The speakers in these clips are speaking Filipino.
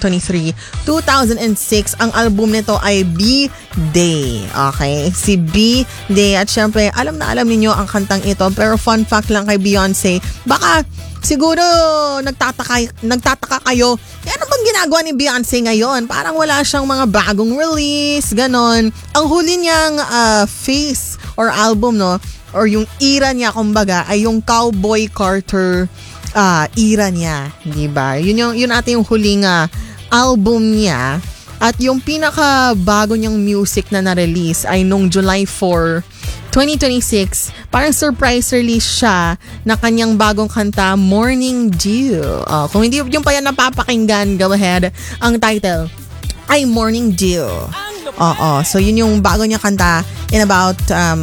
2023, 2006. Ang album nito ay B-Day. Okay? Si B-Day. At syempre, alam na alam ninyo ang kantang ito. Pero fun fact lang kay Beyonce, baka siguro nagtataka kayo, ano bang ginagawa ni Beyonce ngayon? Parang wala siyang mga bagong release, ganon. Ang huli niyang face or album, no? Or yung era niya, kumbaga, ay yung Cowboy Carter era niya, di ba? Yun ating yung huling album niya. At yung pinaka bago niyang music na na-release ay nung July 4, 2026. Parang surprise release siya na kanyang bagong kanta, Morning Dew. Kung hindi yung pa yan napapakinggan, go ahead. Ang title ay Morning Dew. So yun yung bago niya kanta in about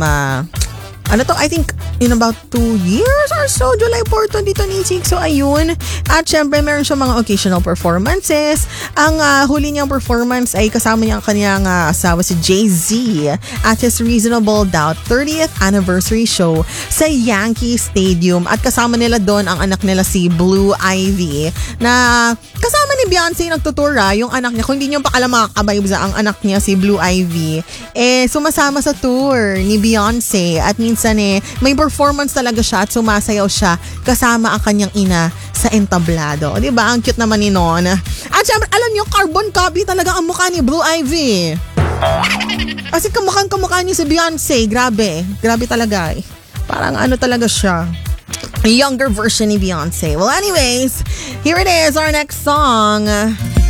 I think in about 2 years or so, July 4, 2026. So, ayun. At syempre, meron siya mga occasional performances. Ang huli niyang performance ay kasama niya ang kanyang asawa si Jay-Z at his Reasonable Doubt 30th anniversary show sa Yankee Stadium. At kasama nila doon ang anak nila si Blue Ivy na kasama ni Beyonce nagtutour yung anak niya. Kung hindi niyo pa alam makakabayib ang anak niya si Blue Ivy, sumasama sa tour ni Beyonce at minsan may performance talaga siya at sumasayaw siya kasama ang kanyang ina sa entablado. Diba? Ang cute naman ni Non. At syempre, alam niyo, carbon copy talaga ang mukha ni Blue Ivy. Kasi kamukha niya si Beyonce. Grabe talaga eh. Parang talaga siya. Younger version ni Beyonce. Well, anyways, here it is, our next song.